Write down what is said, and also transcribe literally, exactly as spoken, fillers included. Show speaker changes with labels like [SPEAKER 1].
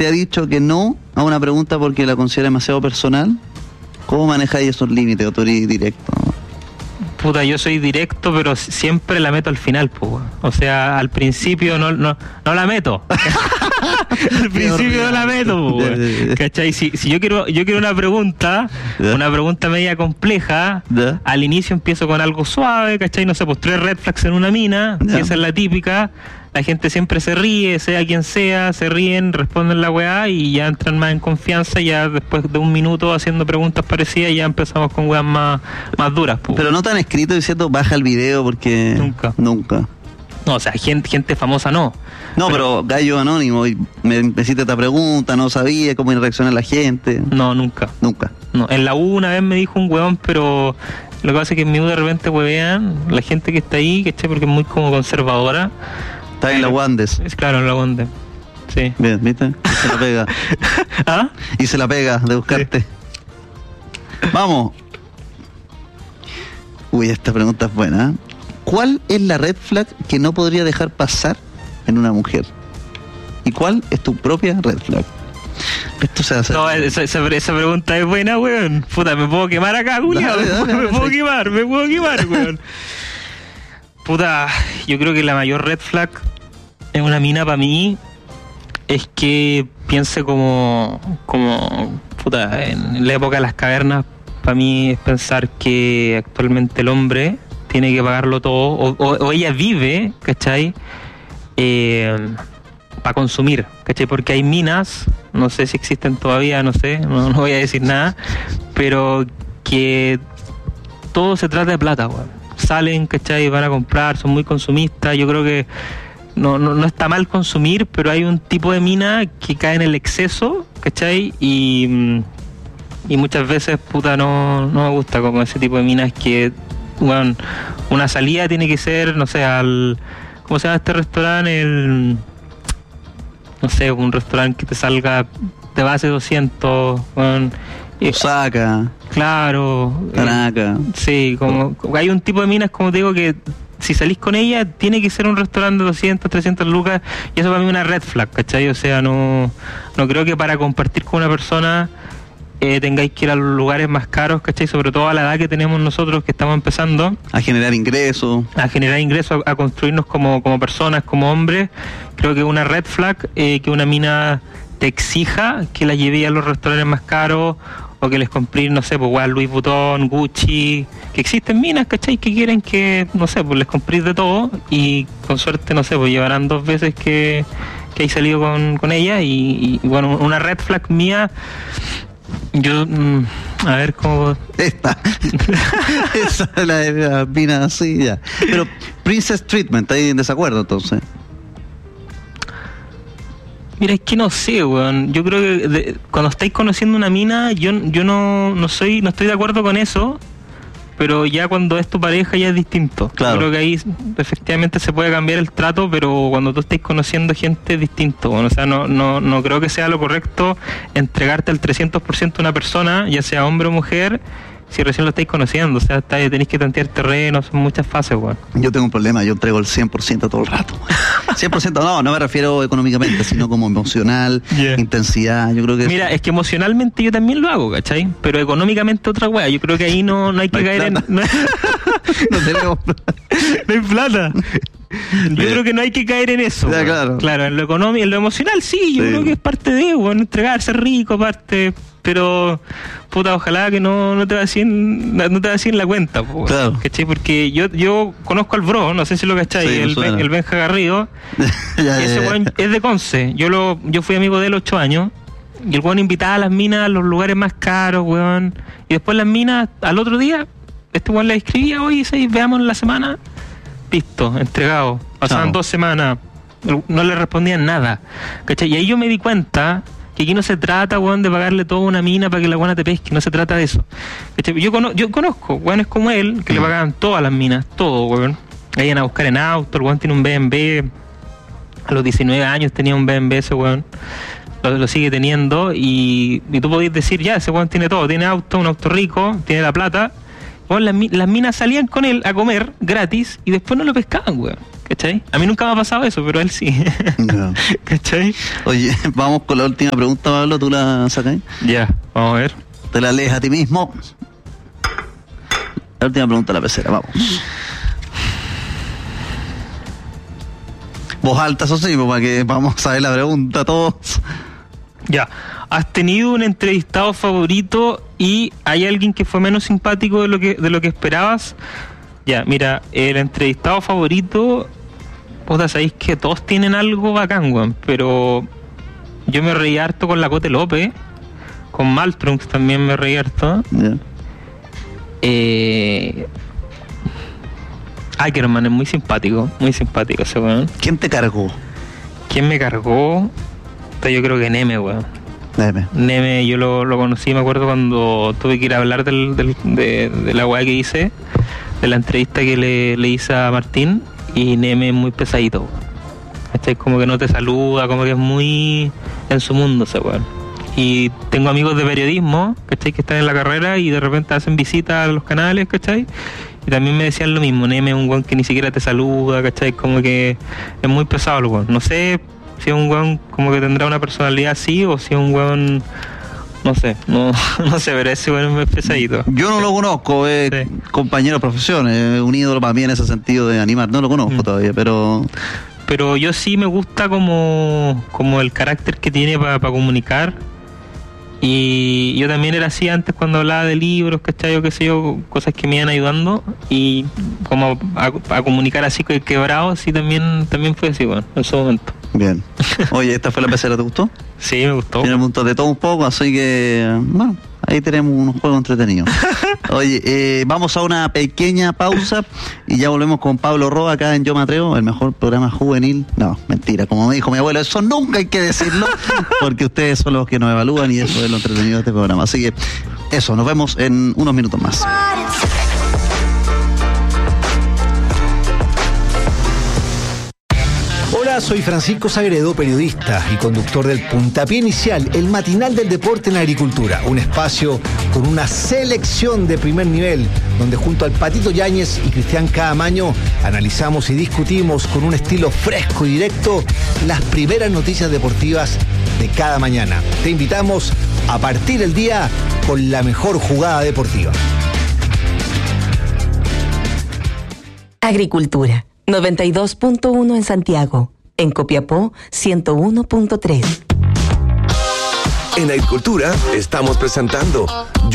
[SPEAKER 1] te ha dicho que no a una pregunta porque la considera demasiado personal? ¿Cómo manejáis esos límites, o tú eres directo?
[SPEAKER 2] Puta, yo soy directo, pero siempre la meto al final, pues. O sea, al principio no, no, no la meto. Al principio no la meto, pues. ¿Cachai? Si, si yo quiero, yo quiero una pregunta, ¿Ya? una pregunta media compleja, ¿Ya? al inicio empiezo con algo suave, ¿cachai? No sé, pues tres red flags en una mina, ¿Ya? que esa es la típica. La gente siempre se ríe, sea quien sea, se ríen, responden la weá y ya entran más en confianza. Y ya después de un minuto haciendo preguntas parecidas, ya empezamos con weas más, más duras. Pues.
[SPEAKER 1] Pero no tan escrito diciendo baja el video porque...
[SPEAKER 2] Nunca.
[SPEAKER 1] Nunca.
[SPEAKER 2] No, o sea, gente, gente famosa no.
[SPEAKER 1] No, pero, pero gallo anónimo, y me, me hiciste esta pregunta, no sabía cómo reacciona la gente.
[SPEAKER 2] No, nunca.
[SPEAKER 1] Nunca.
[SPEAKER 2] No, en la U una vez me dijo un weón, pero lo que pasa es que en mi U de repente huevean la gente que está ahí, ¿cachai? Porque es muy como conservadora.
[SPEAKER 1] Está en la Wandes.
[SPEAKER 2] Es claro, en la Wandes. Sí.
[SPEAKER 1] Bien, ¿viste? Y se la pega.
[SPEAKER 2] ¿Ah?
[SPEAKER 1] Y se la pega de buscarte. Sí. Vamos. Uy, esta pregunta es buena. ¿eh? ¿Cuál es la red flag que no podría dejar pasar en una mujer? ¿Y cuál es tu propia red flag? Esto se hace.
[SPEAKER 2] No, esa, esa, esa pregunta es buena, weón. Puta, me puedo quemar acá, culiao. Me, dale, me puedo sí. quemar, me puedo quemar, weón. Puta, yo creo que la mayor red flag en una mina para mí es que piense como, como, puta, en la época de las cavernas, para mí es pensar que actualmente el hombre tiene que pagarlo todo, o, o, o ella vive, ¿cachai? Eh, para consumir, ¿cachai? Porque hay minas, no sé si existen todavía, no sé, no, no voy a decir nada, pero que todo se trata de plata, weón. Salen, ¿cachai? Van a comprar, son muy consumistas. Yo creo que no, no, no está mal consumir, pero hay un tipo de mina que cae en el exceso, ¿cachai? Y, y muchas veces, puta, no, no me gusta como ese tipo de minas que, bueno, una salida tiene que ser, no sé, al... ¿Cómo se llama este restaurante? El... No sé, un restaurante que te salga de base doscientos, bueno,
[SPEAKER 1] Osaka.
[SPEAKER 2] Claro.
[SPEAKER 1] Tanaka.
[SPEAKER 2] Eh, sí, como hay un tipo de minas, como te digo, que si salís con ella tiene que ser un restaurante de doscientas, trescientas lucas, y eso para mí es una red flag, ¿cachai? O sea, no, no creo que para compartir con una persona eh, tengáis que ir a los lugares más caros, ¿cachai? Sobre todo a la edad que tenemos nosotros, que estamos empezando.
[SPEAKER 1] A generar ingresos.
[SPEAKER 2] A generar ingresos, a, a construirnos como, como personas, como hombres. Creo que es una red flag eh, que una mina te exija que la lleve a los restaurantes más caros, o que les compré, no sé, pues igual Louis Vuitton, Gucci, que existen minas, ¿cachai? Que quieren que, no sé, pues les compré de todo y con suerte, no sé, pues llevarán dos veces que, que he salido con, con ella y, y bueno, una red flag mía, yo, mmm, a ver cómo...
[SPEAKER 1] Esta, esa es la de la mina así, ya. Pero Princess Treatment, ¿está ahí en desacuerdo entonces?
[SPEAKER 2] Mira, es que no sé, weón. Yo creo que de, cuando estáis conociendo una mina, yo yo no no soy no estoy de acuerdo con eso, pero ya cuando es tu pareja ya es distinto.
[SPEAKER 1] Claro.
[SPEAKER 2] Yo creo que ahí efectivamente se puede cambiar el trato, pero cuando tú estáis conociendo gente es distinto, weón. O sea, no no no creo que sea lo correcto entregarte al trescientos por ciento a una persona, ya sea hombre o mujer, si recién lo estáis conociendo. O sea, estáis, tenéis que tantear terreno, son muchas fases, weón.
[SPEAKER 1] Yo tengo un problema, yo entrego el cien por ciento todo el rato. cien por ciento no, no me refiero económicamente, sino como emocional, yeah. intensidad, yo creo que...
[SPEAKER 2] Mira, es que emocionalmente yo también lo hago, ¿cachai? Pero económicamente otra weá, yo creo que ahí no, no hay que no hay caer plata. en... No,
[SPEAKER 1] no tenemos plata.
[SPEAKER 2] No hay plata. Yo Bien. creo que no hay que caer en eso.
[SPEAKER 1] Ya, claro.
[SPEAKER 2] Claro, en lo económico, en lo emocional sí, yo sí. creo que es parte de, bueno, entregarse rico, parte... Pero, puta, ojalá que no, no te vacíen, no te vacíen la cuenta, po,
[SPEAKER 1] claro.
[SPEAKER 2] ¿cachai? Porque yo yo conozco al bro, no sé si lo cachai, sí, el, ben, el Benja Garrido, ya, y ese ya, weón ya. es de Conce. Yo lo yo fui amigo de él ocho años, y el weón invitaba a las minas a los lugares más caros, weón. Y después las minas, al otro día, este weón le escribía, oye, ¿sí? Veamos en la semana, listo, entregado. Pasaban Chao. dos semanas, no le respondían nada, ¿cachai? Y ahí yo me di cuenta que aquí no se trata, weón, de pagarle toda una mina para que la buena te pesque, no se trata de eso. Yo, cono- yo conozco weones como él que mm. le pagaban todas las minas, todo, weón. Iban a buscar en auto, el weón tiene un B M W, a los diecinueve años tenía un B M W ese weón, lo, lo sigue teniendo, y, y tú podés decir, ya, ese weón tiene todo, tiene auto, un auto rico, tiene la plata. Weón, las, las minas salían con él a comer gratis y después no lo pescaban, weón. ¿Cachai? A mí nunca me ha pasado eso, pero a él sí.
[SPEAKER 1] No.
[SPEAKER 2] ¿Cachai?
[SPEAKER 1] Oye, vamos con la última pregunta, Pablo, ¿tú la sacas?
[SPEAKER 2] Ya, vamos a ver.
[SPEAKER 1] Te la lees a ti mismo. La última pregunta de la pecera, vamos. Voz alta, eso sí, para que vamos a saber la pregunta todos.
[SPEAKER 2] Ya, ¿has tenido un entrevistado favorito y hay alguien que fue menos simpático de lo que de lo que esperabas? Ya, mira, el entrevistado favorito, puta, sabéis que todos tienen algo bacán, weón, pero yo me reí harto con la Cote López, con Maltrunks también me reí harto.
[SPEAKER 1] Yeah.
[SPEAKER 2] Eh... Ackerman es muy simpático, muy simpático ese weón.
[SPEAKER 1] ¿Quién te cargó?
[SPEAKER 2] ¿Quién me cargó? Yo creo que Neme, weón.
[SPEAKER 1] Neme.
[SPEAKER 2] Neme, yo lo, lo conocí, me acuerdo cuando tuve que ir a hablar del, del, de, de la weá que hice, de la entrevista que le, le hice a Martín, y Neme es muy pesadito. ¿Cachai? Como que no te saluda, como que es muy en su mundo ese weón. Y tengo amigos de periodismo, ¿cachai? Que están en la carrera y de repente hacen visitas a los canales, ¿cachai? Y también me decían lo mismo, Neme es un weón que ni siquiera te saluda, ¿cachai? Como que es muy pesado el weón. No sé si es un weón como que tendrá una personalidad así o si es un weón, no sé, no, no sé, pero ese weón es muy pesadito.
[SPEAKER 1] Yo no lo conozco, es eh, sí. compañero de profesión, es un ídolo para mí en ese sentido de animar, no lo conozco mm. todavía, pero...
[SPEAKER 2] Pero yo sí me gusta como, como el carácter que tiene para pa comunicar. Y yo también era así antes cuando hablaba de libros, ¿cachai? O qué sé yo, cosas que me iban ayudando. Y como a, a comunicar así que quebrado, sí también, también fue así, bueno, en su momento.
[SPEAKER 1] Bien. Oye, ¿esta fue la pecera? ¿Te gustó?
[SPEAKER 2] Sí, me gustó.
[SPEAKER 1] Tiene puntos de todo un poco, así que, bueno, ahí tenemos unos juegos entretenidos. Oye, eh, vamos a una pequeña pausa y ya volvemos con Pablo Roa acá en Yo Me Atrevo, el mejor programa juvenil. No, mentira, como me dijo mi abuelo, eso nunca hay que decirlo, porque ustedes son los que nos evalúan y eso es lo entretenido de este programa. Así que eso, nos vemos en unos minutos más.
[SPEAKER 3] Hola, soy Francisco Sagredo, periodista y conductor del Puntapié Inicial, el matinal del deporte en agricultura. Un espacio con una selección de primer nivel, donde junto al Patito Yáñez y Cristian Caamaño analizamos y discutimos con un estilo fresco y directo las primeras noticias deportivas de cada mañana. Te invitamos a partir el día con la mejor jugada deportiva.
[SPEAKER 4] Agricultura, noventa y dos punto uno en Santiago. En Copiapó, ciento uno punto tres.
[SPEAKER 5] En Agricultura estamos presentando